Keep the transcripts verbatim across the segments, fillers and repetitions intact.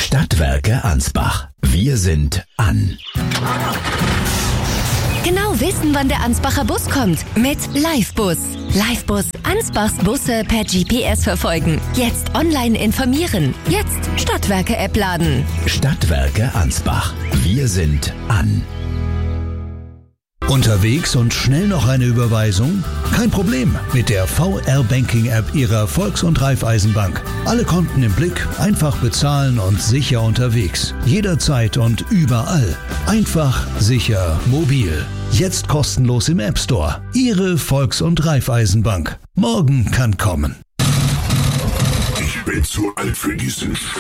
Stadtwerke Ansbach. Wir sind an. Genau wissen, wann der Ansbacher Bus kommt. Mit Livebus. Livebus. Ansbachs Busse per G P S verfolgen. Jetzt online informieren. Jetzt Stadtwerke-App laden. Stadtwerke Ansbach. Wir sind an. Unterwegs und schnell noch eine Überweisung? Kein Problem mit der V R-Banking-App Ihrer Volks- und Raiffeisenbank. Alle Konten im Blick, einfach bezahlen und sicher unterwegs. Jederzeit und überall. Einfach, sicher, mobil. Jetzt kostenlos im App Store. Ihre Volks- und Raiffeisenbank. Morgen kann kommen. Ich bin zu alt für diesen Sch...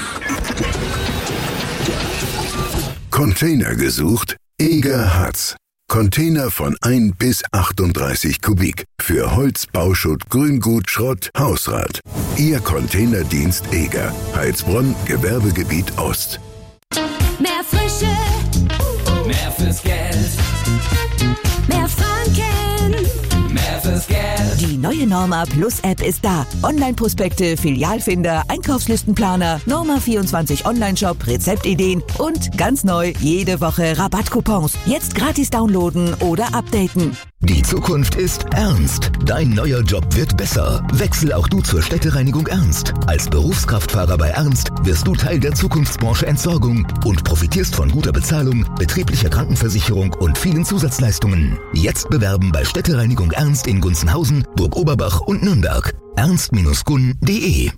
Container gesucht? Eger hat's. Container von ein bis achtunddreißig Kubik. Für Holz, Bauschutt, Grüngut, Schrott, Hausrat. Ihr Containerdienst Eger. Heilsbronn, Gewerbegebiet Ost. Mehr Frische. Mehr fürs Geld. Mehr Franken. Mehr fürs Geld. Die neue Norma Plus App ist da. Online-Prospekte, Filialfinder, Einkaufslistenplaner, Norma vierundzwanzig Online-Shop, Rezeptideen und ganz neu jede Woche Rabattcoupons. Jetzt gratis downloaden oder updaten. Die Zukunft ist ernst. Dein neuer Job wird besser. Wechsel auch du zur Städtereinigung Ernst. Als Berufskraftfahrer bei Ernst wirst du Teil der Zukunftsbranche Entsorgung und profitierst von guter Bezahlung, betrieblicher Krankenversicherung und vielen Zusatzleistungen. Jetzt bewerben bei Städtereinigung Ernst in Gunzenhausen, Burg-Oberbach und Nürnberg. ernst Bindestrich gun punkt de.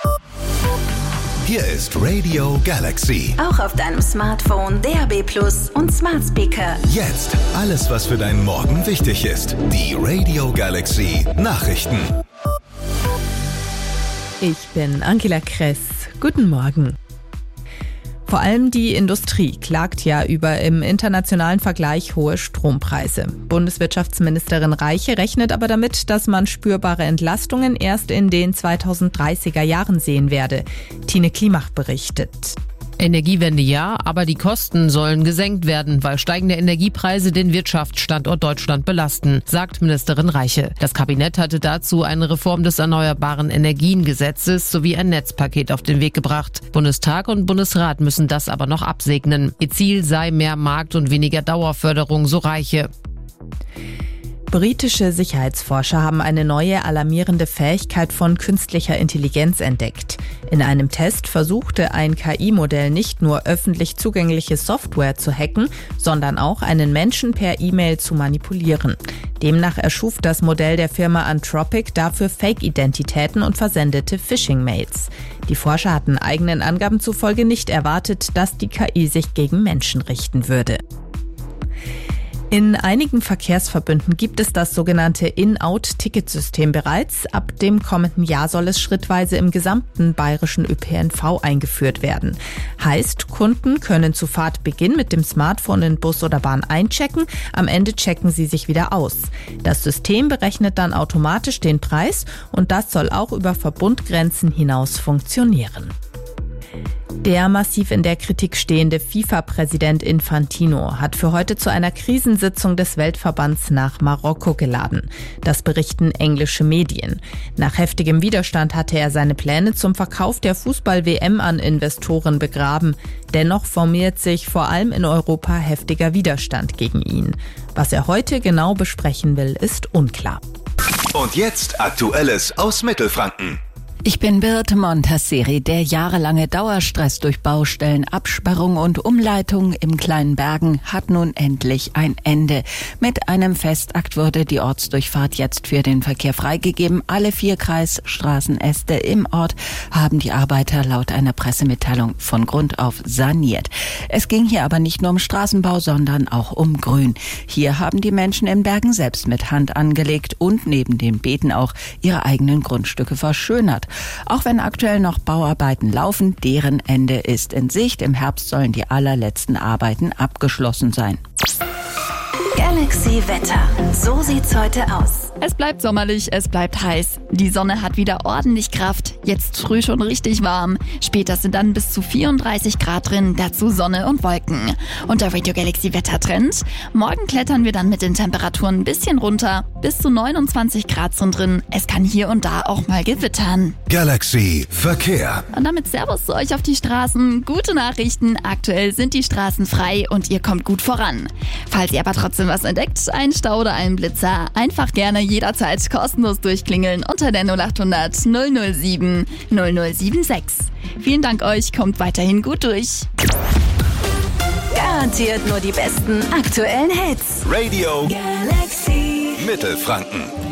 Hier ist Radio Galaxy. Auch auf deinem Smartphone, D A B Plus und Smart Speaker. Jetzt alles, was für deinen Morgen wichtig ist. Die Radio Galaxy Nachrichten. Ich bin Angela Kress. Guten Morgen. Vor allem die Industrie klagt ja über im internationalen Vergleich hohe Strompreise. Bundeswirtschaftsministerin Reiche rechnet aber damit, dass man spürbare Entlastungen erst in den zweitausenddreißiger Jahren sehen werde. Tine Klimach berichtet. Energiewende ja, aber die Kosten sollen gesenkt werden, weil steigende Energiepreise den Wirtschaftsstandort Deutschland belasten, sagt Ministerin Reiche. Das Kabinett hatte dazu eine Reform des Erneuerbaren Energiengesetzes sowie ein Netzpaket auf den Weg gebracht. Bundestag und Bundesrat müssen das aber noch absegnen. Ihr Ziel sei mehr Markt- und weniger Dauerförderung, so Reiche. Britische Sicherheitsforscher haben eine neue alarmierende Fähigkeit von künstlicher Intelligenz entdeckt. In einem Test versuchte ein K I-Modell nicht nur öffentlich zugängliche Software zu hacken, sondern auch einen Menschen per E-Mail zu manipulieren. Demnach erschuf das Modell der Firma Anthropic dafür Fake-Identitäten und versendete Phishing-Mails. Die Forscher hatten eigenen Angaben zufolge nicht erwartet, dass die K I sich gegen Menschen richten würde. In einigen Verkehrsverbünden gibt es das sogenannte In-Out-Ticketsystem bereits. Ab dem kommenden Jahr soll es schrittweise im gesamten bayerischen Ö P N V eingeführt werden. Heißt, Kunden können zu Fahrtbeginn mit dem Smartphone in Bus oder Bahn einchecken, am Ende checken sie sich wieder aus. Das System berechnet dann automatisch den Preis und das soll auch über Verbundgrenzen hinaus funktionieren. Der massiv in der Kritik stehende FIFA-Präsident Infantino hat für heute zu einer Krisensitzung des Weltverbands nach Marokko geladen. Das berichten englische Medien. Nach heftigem Widerstand hatte er seine Pläne zum Verkauf der Fußball-W M an Investoren begraben. Dennoch formiert sich vor allem in Europa heftiger Widerstand gegen ihn. Was er heute genau besprechen will, ist unklar. Und jetzt Aktuelles aus Mittelfranken. Ich bin Birte Montasseri. Der jahrelange Dauerstress durch Baustellen, Absperrung und Umleitung im kleinen Bergen hat nun endlich ein Ende. Mit einem Festakt wurde die Ortsdurchfahrt jetzt für den Verkehr freigegeben. Alle vier Kreisstraßenäste im Ort haben die Arbeiter laut einer Pressemitteilung von Grund auf saniert. Es ging hier aber nicht nur um Straßenbau, sondern auch um Grün. Hier haben die Menschen in Bergen selbst mit Hand angelegt und neben den Beeten auch ihre eigenen Grundstücke verschönert. Auch wenn aktuell noch Bauarbeiten laufen, deren Ende ist in Sicht. Im Herbst sollen die allerletzten Arbeiten abgeschlossen sein. Galaxy Wetter. So sieht's heute aus. Es bleibt sommerlich, es bleibt heiß. Die Sonne hat wieder ordentlich Kraft. Jetzt früh schon richtig warm. Später sind dann bis zu vierunddreißig Grad drin, dazu Sonne und Wolken. Und der Radio Galaxy Wettertrend. Morgen klettern wir dann mit den Temperaturen ein bisschen runter. Bis zu neunundzwanzig Grad sind drin. Es kann hier und da auch mal gewittern. Galaxy Verkehr. Und damit Servus zu euch auf die Straßen. Gute Nachrichten. Aktuell sind die Straßen frei und ihr kommt gut voran. Falls ihr aber trotzdem was entdeckt, ein Stau oder einen Blitzer, einfach gerne jederzeit kostenlos durchklingeln unter der null acht hundert null null sieben null null sieben sechs. Vielen Dank euch, kommt weiterhin gut durch. Garantiert nur die besten aktuellen Hits. Radio Galaxy. Mittelfranken.